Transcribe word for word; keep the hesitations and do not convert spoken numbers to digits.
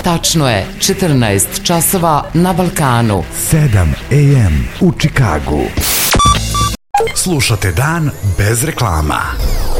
Tačno je četrnaest časova na Balkanu. sedam a m u Čikagu. Slušate Dan bez reklama.